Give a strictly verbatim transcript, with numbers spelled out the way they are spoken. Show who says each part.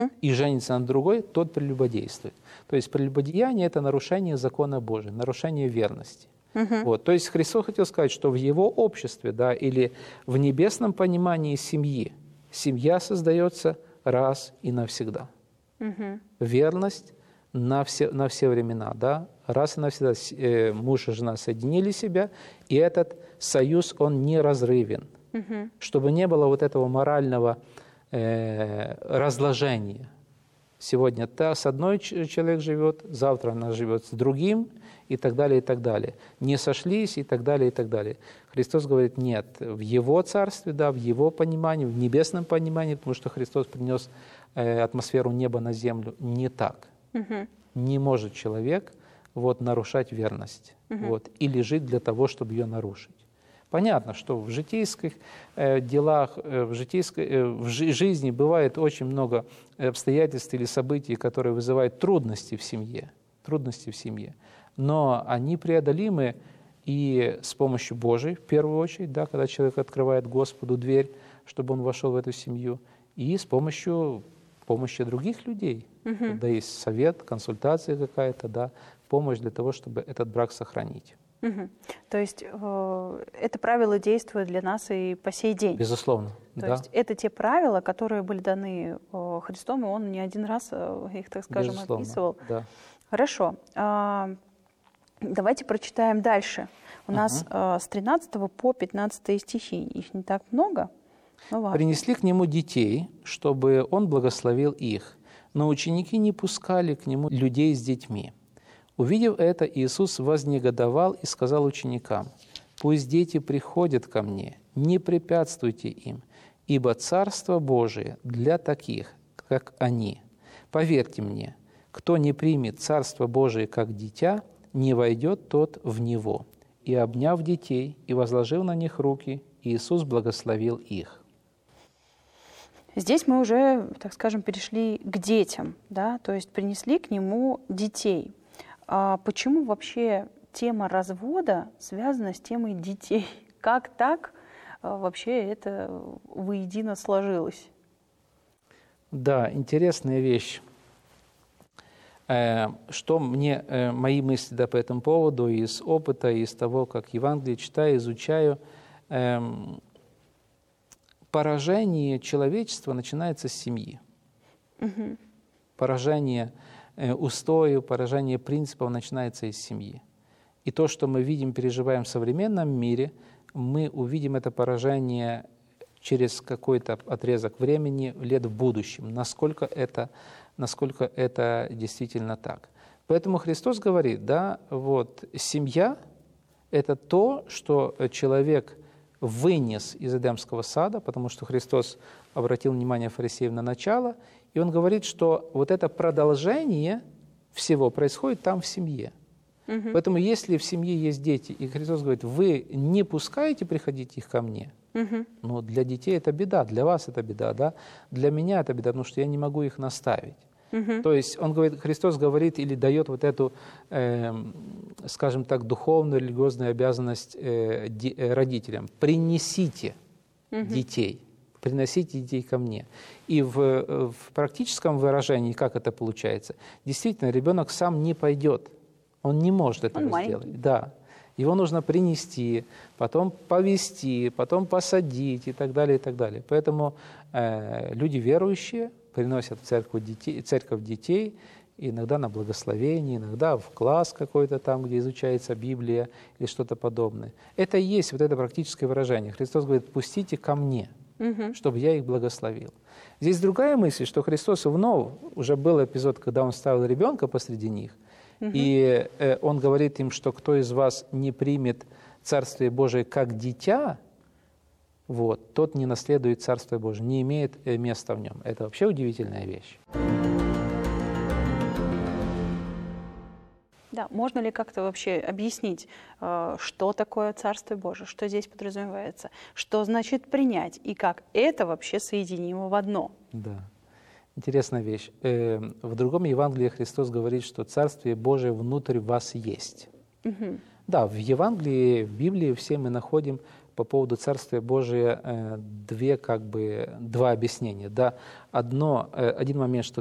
Speaker 1: и женится на другой, тот прелюбодействует. То есть прелюбодеяние – это нарушение закона Божия, нарушение верности. Uh-huh. Вот. То есть Христос хотел сказать, что в Его обществе, да, или в небесном понимании семьи, семья создается раз и навсегда. Uh-huh. Верность на все, на все времена, да, раз и навсегда э, муж и жена соединили себя, и этот союз, он неразрывен. Uh-huh. Чтобы не было вот этого морального э, разложения. Сегодня та, с одной человек живет, завтра она живет с другим, и так далее, и так далее. Не сошлись, и так далее, и так далее. Христос говорит, нет, в Его царстве, да, в Его понимании, в небесном понимании, потому что Христос принес э, атмосферу неба на землю, не так. Uh-huh. Не может человек вот, нарушать верность uh-huh. вот, или жить для того, чтобы ее нарушить. Понятно, что в житейских э, делах, э, в, житейской, э, в жи- жизни бывает очень много обстоятельств или событий, которые вызывают трудности в семье. Трудности в семье. Но они преодолимы и с помощью Божией, в первую очередь, да, когда человек открывает Господу дверь, чтобы он вошел в эту семью, и с помощью помощи других людей. Uh-huh. Когда есть совет, консультация какая-то, да, помощь для того, чтобы этот брак сохранить.
Speaker 2: Uh-huh. То есть э, это правило действует для нас и по сей день?
Speaker 1: Безусловно,
Speaker 2: То
Speaker 1: да.
Speaker 2: есть это те правила, которые были даны э, Христом, и Он не один раз э, их, так скажем,
Speaker 1: Безусловно,
Speaker 2: описывал.
Speaker 1: Да.
Speaker 2: Хорошо. А, давайте прочитаем дальше. У uh-huh. нас э, с тринадцатого по пятнадцатый стихи. Их не так много, но важно.
Speaker 1: «Принесли к Нему детей, чтобы Он благословил их, но ученики не пускали к Нему людей с детьми. Увидев это, Иисус вознегодовал и сказал ученикам, «Пусть дети приходят ко Мне, не препятствуйте им, ибо Царство Божие для таких, как они. Поверьте Мне, кто не примет Царство Божие как дитя, не войдет тот в него». И, обняв детей и возложив на них руки, Иисус благословил их.
Speaker 2: Здесь мы уже, так скажем, перешли к детям, да, то есть принесли к Нему детей. А почему вообще тема развода связана с темой детей? Как так вообще это воедино сложилось?
Speaker 1: Да, интересная вещь. Что мне, мои мысли да, по этому поводу, из опыта, из того, как Евангелие читаю, изучаю, поражение человечества начинается с семьи. Угу. Поражение устою, поражение принципов начинается из семьи. И то, что мы видим, переживаем в современном мире, мы увидим это поражение через какой-то отрезок времени, лет в будущем, насколько это, насколько это действительно так. Поэтому Христос говорит, да, вот, семья – это то, что человек вынес из Эдемского сада, потому что Христос обратил внимание фарисеев на начало, и Он говорит, что вот это продолжение всего происходит там в семье. Угу. Поэтому если в семье есть дети, и Христос говорит, вы не пускаете приходить их ко мне, угу. но для детей это беда, для вас это беда, да? Для меня это беда, потому что я не могу их наставить. Угу. То есть он говорит, Христос говорит или дает вот эту, э, скажем так, духовную, религиозную обязанность э, де, э, родителям. Принесите угу. детей, приносите детей ко мне. И в, в практическом выражении, как это получается, действительно, ребенок сам не пойдет, он не может этого он сделать. Маленький. Да. Его нужно принести, потом повести, потом посадить и так далее, и так далее. Поэтому э, люди верующие приносят в церковь детей, церковь детей, иногда на благословение, иногда в класс какой-то там, где изучается Библия или что-то подобное. Это и есть вот это практическое выражение. Христос говорит, пустите ко мне, угу. чтобы я их благословил. Здесь другая мысль, что Христос вновь, уже был эпизод, когда Он ставил ребенка посреди них, угу. и э, Он говорит им, что кто из вас не примет Царствие Божие как дитя, вот, тот не наследует Царство Божие, не имеет места в нем. Это вообще удивительная вещь.
Speaker 2: Да, можно ли как-то вообще объяснить, что такое Царство Божие, что здесь подразумевается, что значит принять, и как это вообще соединимо в одно?
Speaker 1: Да, интересная вещь. В другом Евангелии Христос говорит, что Царствие Божие внутрь вас есть. Угу. Да, в Евангелии, в Библии все мы находим по поводу Царствия Божия две, как бы, два объяснения. Да? Одно, один момент, что